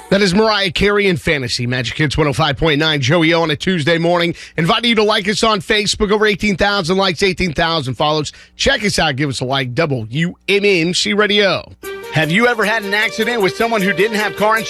That is Mariah Carey in Fantasy. Magic Hits 105.9. Joey O on a Tuesday morning. Inviting you to like us on Facebook. Over 18,000 likes, 18,000 follows. Check us out. Give us a like. WMNC Radio. Have you ever had an accident with someone who didn't have car insurance?